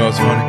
it's funny?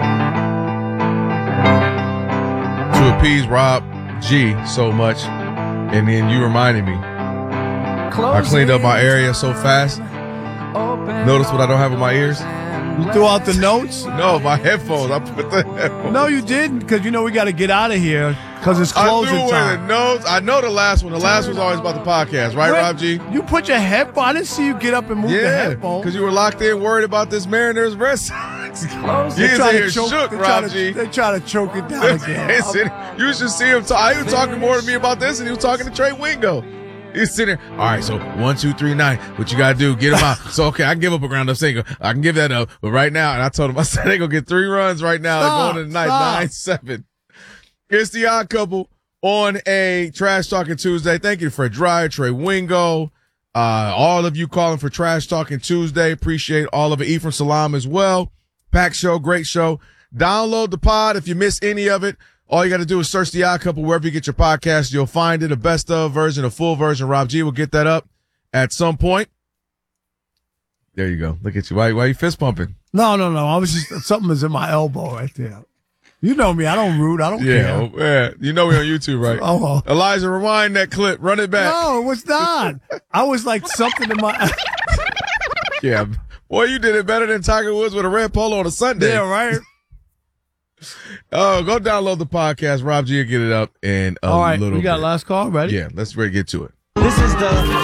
To appease Rob G so much, and then you reminded me. I cleaned up my area so fast. Notice what I don't have in my ears? You threw out the notes? No, my headphones. I put the headphones. No, you didn't, because you know we got to get out of here because it's I closing threw away time. the notes. I know the last one. The last one's always about the podcast, right, Rob G? You put your headphone. I didn't see you get up and move the headphone. because you were locked in, worried about this Mariners rest. They're trying to shook, Rob G. They try to choke it down again. You should see him talk. He was talking more to me about this, and he was talking to Trey Wingo. He's sitting there. All right, so 1, 2, 3, 9. What you got to do, get him out. So, okay, I can give up a ground up single. I can give that up. But right now, and I told him, I said, they're going to get 3 runs right now. They're going to the night, 9-7. It's the Odd Couple on a Trash Talking Tuesday. Thank you to Fred Dryer, Trey Wingo, all of you calling for Trash Talking Tuesday. Appreciate all of it. Ephraim Salam as well. Pack show, great show. Download the pod if you miss any of it. All you got to do is search The Odd Couple wherever you get your podcast. You'll find it, a best of version, a full version. Rob G will get that up at some point. There you go. Look at you. Why are you fist pumping? No. I was just, something was in my elbow right there. You know me. I don't root. I don't care. Yeah. You know we're on YouTube, right? Oh. Elijah, rewind that clip. Run it back. No, it was not. I was like something in my. Yeah. Boy, you did it better than Tiger Woods with a red polo on a Sunday. Yeah, right. Oh, go download the podcast. Rob G will get it up in a All right, little bit. we got last call. Ready? Yeah, let's ready to get to it. This is the